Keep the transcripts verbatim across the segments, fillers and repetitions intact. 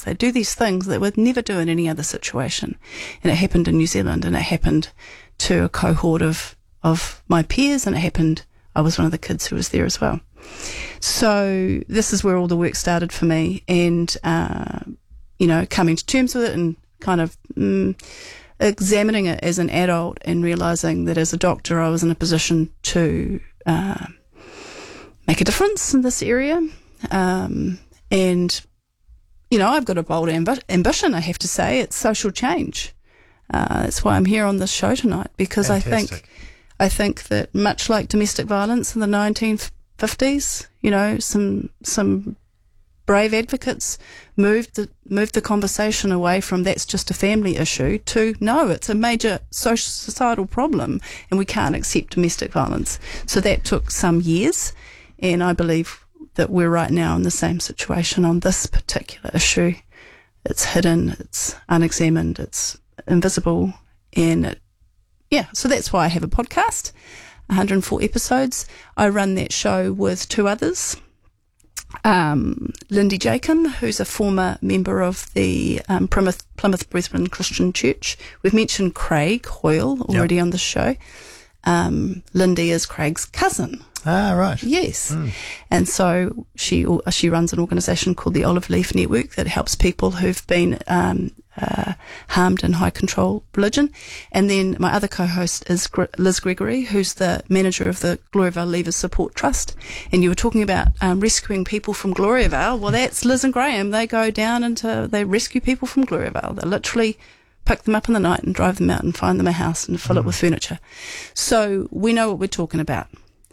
They do these things that would never do in any other situation. And it happened in New Zealand, and it happened to a cohort of, of my peers, and it happened, I was one of the kids who was there as well. So this is where all the work started for me, and, uh, you know, coming to terms with it and kind of mm, examining it as an adult and realising that as a doctor I was in a position to uh, make a difference in this area. Um, and, you know, I've got a bold amb- ambition, I have to say. It's social change. Uh, that's why I'm here on this show tonight, because Fantastic. I think I think that much like domestic violence in the nineteen fifties, you know, some some brave advocates moved the, moved the conversation away from that's just a family issue to no, it's a major social societal problem and we can't accept domestic violence. So that took some years, and I believe that we're right now in the same situation on this particular issue. It's hidden, it's unexamined, it's invisible, and it, yeah, so that's why I have a podcast, one hundred four episodes. I run that show with two others. Um, Lindy Jakin, who's a former member of the um, Plymouth, Plymouth Brethren Christian Church. We've mentioned Craig Hoyle already yep. on the show. Um, Lindy is Craig's cousin. Ah, right. Yes. Mm. And so she she runs an organisation called the Olive Leaf Network that helps people who've been um, uh, harmed in high control religion. And then my other co-host is Liz Gregory, who's the manager of the Gloriavale Leavers Support Trust. And you were talking about um, rescuing people from Gloriavale. Well, that's Liz and Graham. They go down into, they rescue people from Gloriavale. They literally pick them up in the night and drive them out and find them a house and fill mm. it with furniture. So we know what we're talking about.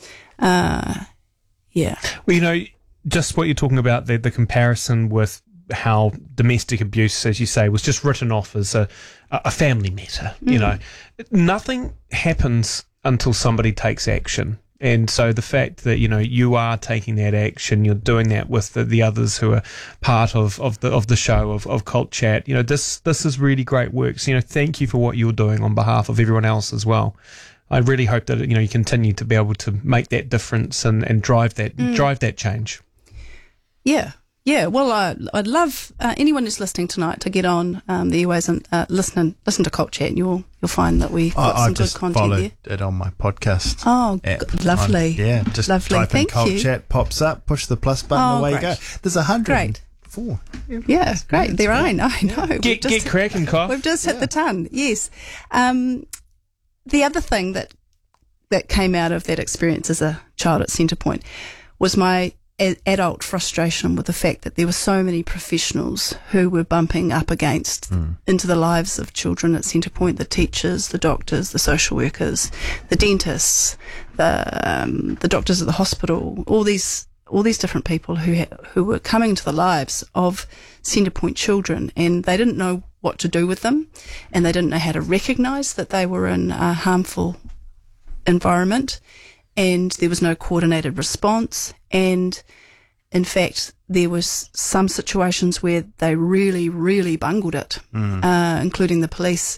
Uh, yeah. Well, you know, just what you're talking about, the, the comparison with how domestic abuse, as you say, was just written off as a, a family matter. Mm. You know, nothing happens until somebody takes action. And so the fact that, you know, you are taking that action, you're doing that with the, the others who are part of, of the of the show, of, of Cult Chat, you know, this this is really great work. So, you know, thank you for what you're doing on behalf of everyone else as well. I really hope that, you know, you continue to be able to make that difference and, and drive that mm. drive that change. Yeah, yeah. Well, I, I'd love uh, anyone who's listening tonight to get on um, the airways and uh, listen listen to Cult Chat. And you'll you'll find that we've got I, some I just good content followed there. it on my podcast. Oh, app. g- lovely. On, yeah, just lovely. type in Thank Cult you. Chat, pops up, push the plus button, oh, away great. you go. There's a hundred. Great. Four. Yeah, great. There I know. I know. Get, get cracking, Kyle. We've just yeah. hit the ton. Yes. Um, the other thing that that came out of that experience as a child at Centrepoint was my a- adult frustration with the fact that there were so many professionals who were bumping up against mm. into the lives of children at Centrepoint, the teachers, the doctors, the social workers, the dentists, the um, the doctors at the hospital, all these all these different people who ha- who were coming to the lives of Centrepoint children, and they didn't know what to do with them, and they didn't know how to recognise that they were in a harmful environment, and there was no coordinated response. And in fact, there was some situations where they really, really bungled it, mm. uh, including the police.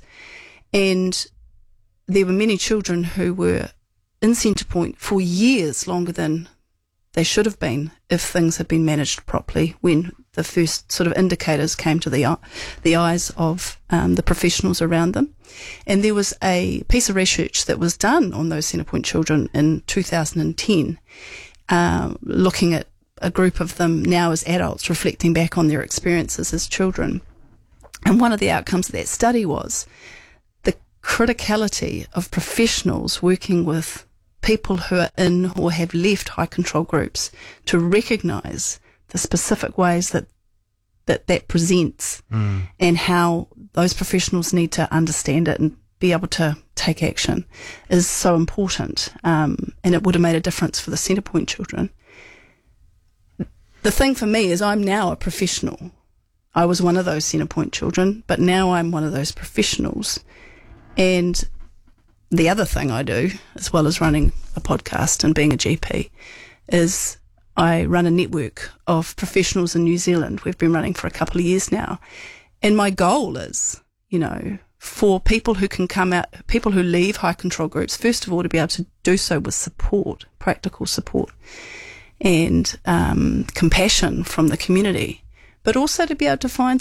And there were many children who were in Centrepoint for years longer than they should have been if things had been managed properly, when the first sort of indicators came to the, the eyes of um, the professionals around them. And there was a piece of research that was done on those Centrepoint children in two thousand ten, uh, looking at a group of them now as adults, reflecting back on their experiences as children. And one of the outcomes of that study was the criticality of professionals working with people who are in or have left high control groups to recognise the specific ways that that, that presents mm. and how those professionals need to understand it and be able to take action is so important. Um, and it would have made a difference for the Centrepoint children. The thing for me is I'm now a professional. I was one of those Centrepoint children, but now I'm one of those professionals. And the other thing I do, as well as running a podcast and being a G P, is I run a network of professionals in New Zealand. We've been running for a couple of years now. And my goal is, you know, for people who can come out, people who leave high control groups, first of all, to be able to do so with support, practical support, and um, compassion from the community, but also to be able to find